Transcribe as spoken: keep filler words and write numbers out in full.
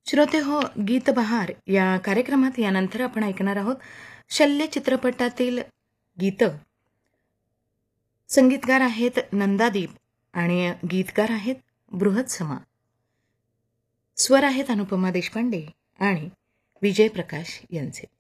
श्रोते हो, गीत बहार या कार्यक्रमात यानंतर आपण ऐकणार आहोत शल्य चित्रपटातील गीतं. संगीतकार आहेत नंदादीप आणि गीतकार आहेत बृहत्समा. स्वर आहेत अनुपमा देशपांडे आणि विजय प्रकाश यांचे.